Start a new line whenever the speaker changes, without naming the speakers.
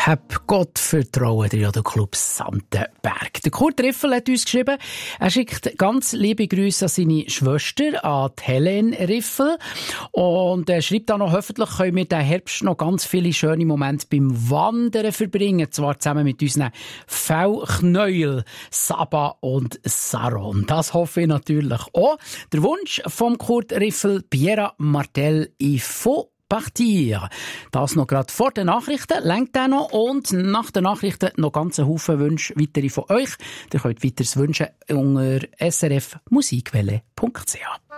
Hab Gott vertrauen, der Club Santenberg. Der Kurt Riffel hat uns geschrieben, er schickt ganz liebe Grüße an seine Schwester, an die Helen Riffel. Und er schreibt auch noch, hoffentlich können wir diesen Herbst noch ganz viele schöne Momente beim Wandern verbringen. Zwar zusammen mit unseren V-Knäuel, Saba und Saron. Das hoffe ich natürlich auch. Der Wunsch vom Kurt Riffel, Pierre Martel, il faut partir. Das noch gerade vor den Nachrichten, lenkt auch noch. Und nach den Nachrichten noch ganz einen Haufen Wünsche weitere von euch. Ihr könnt weiteres wünschen unter srfmusikwelle.ch.